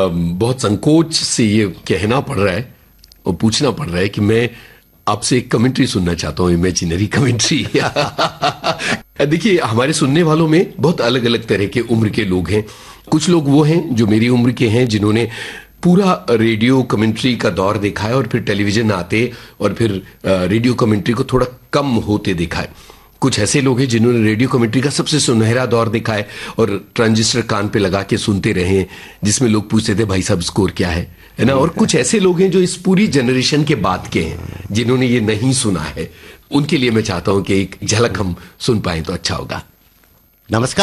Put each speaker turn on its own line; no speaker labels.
बहुत संकोच से ये कहना पड़ रहा है और पूछना पड़ रहा है कि मैं आपसे एक कमेंट्री सुनना चाहता हूं, इमेजिनरी कमेंट्री। देखिए, हमारे सुनने वालों में बहुत अलग अलग तरह के उम्र के लोग हैं। कुछ लोग वो हैं जो मेरी उम्र के हैं, जिन्होंने पूरा रेडियो कमेंट्री का दौर देखा है और फिर टेलीविजन आते और फिर रेडियो कमेंट्री को थोड़ा कम होते देखा है। कुछ ऐसे लोग हैं जिन्होंने रेडियो कमेंट्री का सबसे सुनहरा दौर देखा है और ट्रांजिस्टर कान पे लगा के सुनते रहे हैं, जिसमें लोग पूछते थे भाई साहब स्कोर क्या है ना। और कुछ ऐसे लोग हैं जो इस पूरी जनरेशन के बाद के हैं, जिन्होंने ये नहीं सुना है। उनके लिए मैं चाहता हूं कि एक झलक हम सुन पाए तो अच्छा होगा।
नमस्कार।